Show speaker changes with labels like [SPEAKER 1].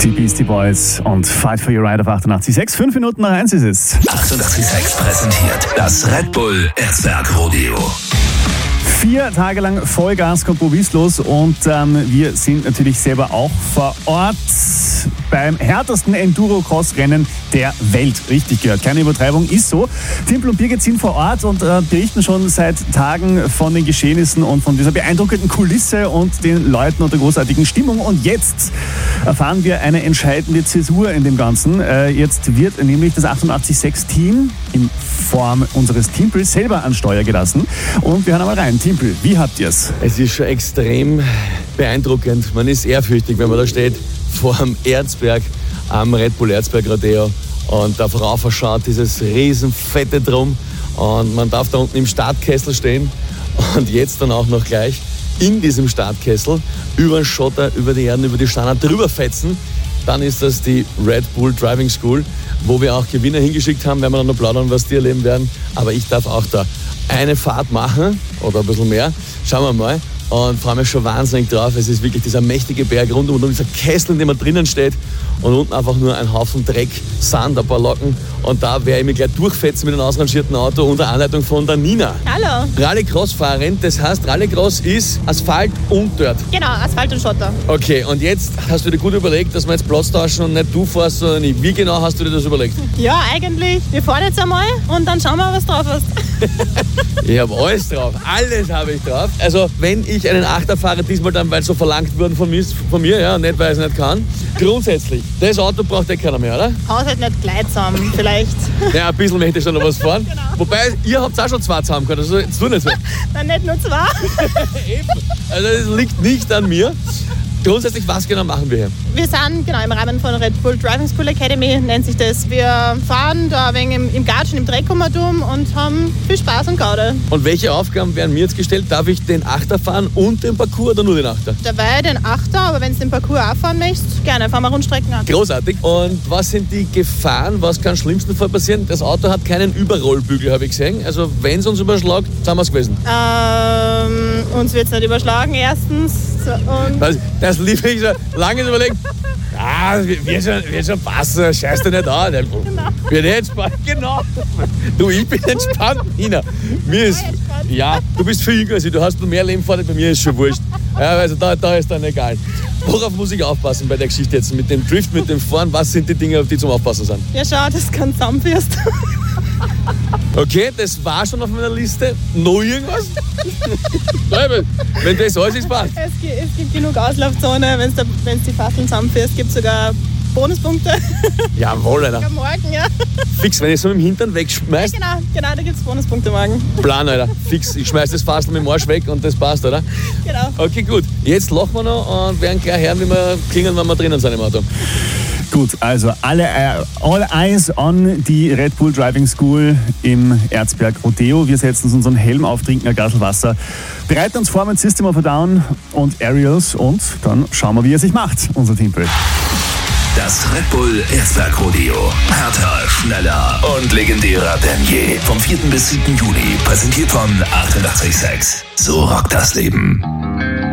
[SPEAKER 1] Die Beastie Boys und Fight for Your Ride auf 88.6. 5 Minuten nach 1 ist es.
[SPEAKER 2] 88.6 präsentiert das Red Bull Erzberg Rodeo.
[SPEAKER 1] 4 Tage lang Vollgas kompromisslos und wir sind natürlich selber auch vor Ort beim härtesten Enduro-Cross-Rennen der Welt. Richtig gehört, keine Übertreibung, ist so. Timpel und Birgit sind vor Ort und berichten schon seit Tagen von den Geschehnissen und von dieser beeindruckenden Kulisse und den Leuten und der großartigen Stimmung. Und jetzt erfahren wir eine entscheidende Zäsur in dem Ganzen. Jetzt wird nämlich das 88.6-Team in Form unseres Timpels selber an Steuer gelassen. Und wir hören einmal rein. Timpel, wie habt ihr es?
[SPEAKER 3] Es ist schon extrem beeindruckend. Man ist ehrfürchtig, wenn man da steht vor dem Erzberg, am Red Bull Erzberg Rodeo und da vorauf schaut dieses riesen fette Drum und man darf da unten im Startkessel stehen und jetzt dann auch noch gleich in diesem Startkessel über den Schotter, über die Erden, über die Steine drüber fetzen. Dann ist das die Red Bull Driving School, wo wir auch Gewinner hingeschickt haben, werden wir dann noch plaudern, was die erleben werden. Aber ich darf auch da eine Fahrt machen oder ein bisschen mehr. Schauen wir mal. Und freue mich schon wahnsinnig drauf. Es ist wirklich dieser mächtige Berg rund um dieser Kessel, in dem man drinnen steht. Und unten einfach nur ein Haufen Dreck, Sand, ein paar Locken. Und da werde ich mich gleich durchfetzen mit einem ausrangierten Auto unter Anleitung von der Nina.
[SPEAKER 4] Hallo.
[SPEAKER 3] Rallycross-Fahrerin, das heißt Rallycross ist Asphalt und Dirt.
[SPEAKER 4] Genau, Asphalt und Schotter.
[SPEAKER 3] Okay, und jetzt hast du dir gut überlegt, dass wir jetzt Platz tauschen und nicht du fährst, sondern ich. Wie genau hast du dir das überlegt?
[SPEAKER 4] Ja, eigentlich. Wir fahren jetzt einmal und dann schauen wir, was drauf ist.
[SPEAKER 3] Ich habe alles drauf. Alles habe ich drauf. Also, wenn ich einen Achter fahre, diesmal dann, weil es so verlangt worden von mir, ja, nicht weil ich es nicht kann. Grundsätzlich, das Auto braucht ja keiner mehr, oder?
[SPEAKER 4] Haus halt nicht gleich zusammen, vielleicht.
[SPEAKER 3] Ja, ein bisschen möchte ich schon noch was fahren.
[SPEAKER 4] Genau.
[SPEAKER 3] Wobei, ihr habt auch schon 2 zusammen gehabt, also jetzt tu nicht so.
[SPEAKER 4] Dann nicht nur 2.
[SPEAKER 3] Eben. Also, das liegt nicht an mir. Grundsätzlich, was genau machen wir hier?
[SPEAKER 4] Wir sind genau im Rahmen von Red Bull Driving School Academy, nennt sich das. Wir fahren da ein wenig im Gatschen, im Dreck und haben viel Spaß und Gaude.
[SPEAKER 3] Und welche Aufgaben werden mir jetzt gestellt? Darf ich den Achter fahren und den Parcours oder nur den Achter?
[SPEAKER 4] Dabei den 8er, aber wenn du den Parcours auch fahren möchtest, gerne, fahren wir Rundstrecken an.
[SPEAKER 3] Großartig. Und was sind die Gefahren? Was kann im schlimmsten Fall passieren? Das Auto hat keinen Überrollbügel, habe ich gesehen. Also wenn es uns überschlägt, sind wir es gewesen.
[SPEAKER 4] Uns wird es nicht überschlagen, erstens. Und
[SPEAKER 3] das liebe ich schon. Lange überlegt. Ah, wird schon passen. Scheiß dir nicht an. Genau. Wird entspannt. Genau. Du, ich bin entspannt, Nina. Mir ist, ja, du bist viel jünger als ich. Du hast noch mehr Leben vor dir. Bei mir ist schon wurscht. Ja, also da ist dann egal. Worauf muss ich aufpassen bei der Geschichte jetzt? Mit dem Drift, mit dem Fahren, was sind die Dinge, auf die zum Aufpassen sind?
[SPEAKER 4] Ja, schau, dass du keinen zusammenfährst.
[SPEAKER 3] Okay, das war schon auf meiner Liste. Noch irgendwas? Wenn das alles ist, passt.
[SPEAKER 4] Es gibt genug Auslaufzone. Wenn du die Fasseln zusammenfährst, gibt es sogar Bonuspunkte.
[SPEAKER 3] Jawohl, Alter.
[SPEAKER 4] Am Morgen, ja.
[SPEAKER 3] Fix, wenn ich so mit dem Hintern wegschmeiß.
[SPEAKER 4] Ja, genau, da gibt es Bonuspunkte morgen.
[SPEAKER 3] Plan, Alter. Fix, ich schmeiß das Fassel mit dem Arsch weg und das passt, oder?
[SPEAKER 4] Genau.
[SPEAKER 3] Okay, gut. Jetzt lachen wir noch und werden gleich hören, wie wir klingen, wenn wir drinnen sind im Auto.
[SPEAKER 1] Gut, also all eyes on die Red Bull Driving School im Erzberg Rodeo. Wir setzen uns unseren Helm auf, trinken ein Glas Wasser, bereiten uns vor mit System of a Down und Aerials und dann schauen wir, wie er sich macht, unser Timpel.
[SPEAKER 2] Das Red Bull Erzberg Rodeo. Härter, schneller und legendärer denn je. Vom 4. bis 7. Juni. Präsentiert von 88.6. So rockt das Leben.